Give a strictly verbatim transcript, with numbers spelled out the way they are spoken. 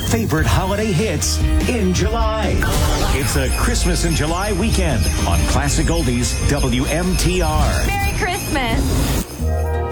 favorite holiday hits in July. It's a Christmas in July weekend on Classic Oldies W M T R. Merry Christmas.